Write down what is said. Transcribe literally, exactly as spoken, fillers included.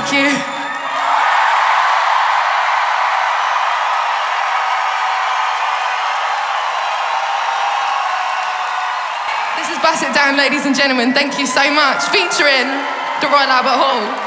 Thank you. This is Bust It Down, ladies and gentlemen. Thank you so much. Featuring the Royal Albert Hall.